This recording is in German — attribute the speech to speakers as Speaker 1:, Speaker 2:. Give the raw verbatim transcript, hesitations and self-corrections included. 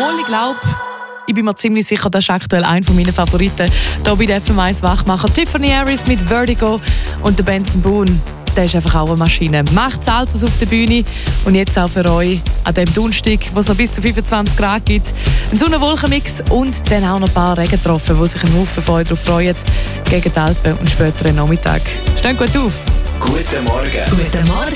Speaker 1: Molly Glaub, ich bin mir ziemlich sicher, das ist aktuell einer meiner Favoriten. Hier bei der F M eins Wachmacher Tiffany Harris mit Vertigo und der Benson Boone. Der ist einfach auch eine Maschine. Macht's Alters auf der Bühne und jetzt auch für euch an diesem Donnerstag, wo es noch bis zu fünfundzwanzig Grad gibt. Ein Sonne-Wolken-Mix und dann auch noch ein paar Regentropfen, wo sich ein Haufen von euch darauf freuen, gegen die Alpen und späteren Nachmittag. Steht gut auf!
Speaker 2: Guten Morgen!
Speaker 3: Guten Morgen!